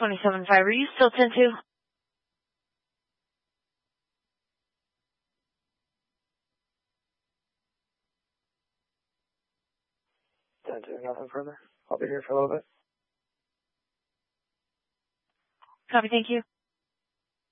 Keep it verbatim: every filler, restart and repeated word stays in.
twenty-seven five, are you still ten two? ten two, nothing further. I'll be here for a little bit. Copy, thank you.